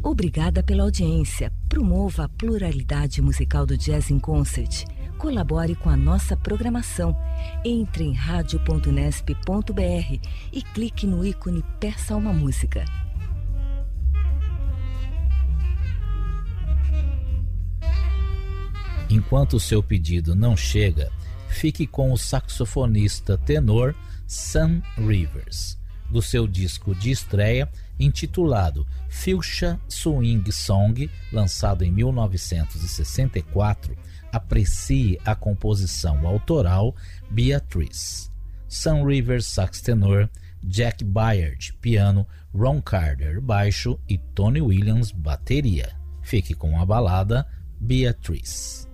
Obrigada pela audiência. Promova a pluralidade musical do Jazz in Concert. Colabore com a nossa programação. Entre em radio.unesp.br e clique no ícone Peça uma Música. Enquanto o seu pedido não chega, fique com o saxofonista tenor Sam Rivers, do seu disco de estreia intitulado Fuchsia Swing Song, lançado em 1964. Aprecie a composição autoral Beatrice. Sam Rivers, sax tenor, Jack Byard, piano, Ron Carter, baixo e Tony Williams, bateria. Fique com a balada Beatrice.